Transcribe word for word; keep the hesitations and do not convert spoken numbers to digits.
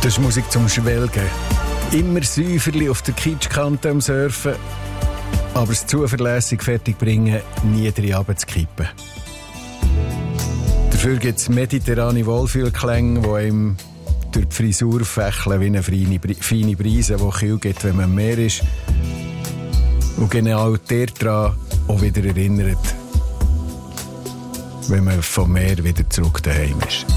Das ist Musik zum Schwelgen. Immer Säuferli auf der Kitschkante am Surfen, aber es zuverlässig fertigbringen, nie drin runterzukippen. Dafür gibt es mediterrane Wohlfühlklänge, die einem durch die Frisur fächeln wie eine feine, feine Brise, die Kühl gibt, wenn man am Meer ist. Und genau daran auch wieder erinnert, wenn man vom Meer wieder zurück daheim ist.